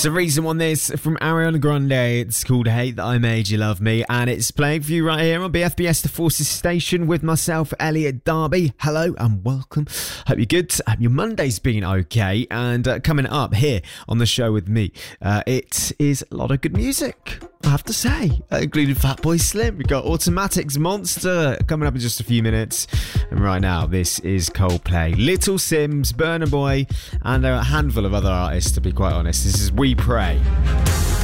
It's a recent one, this, from Ariana Grande. It's called Hate That I Made You Love Me, and it's playing for you right here on BFBS The Forces Station with myself, Elliot Darby. Hello and welcome. Hope you're good. Hope your Monday's been okay. And coming up here on the show with me, it is a lot of good music, I have to say, including Fatboy Slim. We've got Automatics Monster coming up in just a few minutes. And right now, this is Coldplay, Little Sims, Burna Boy, and a handful of other artists, to be quite honest. This is We Pray.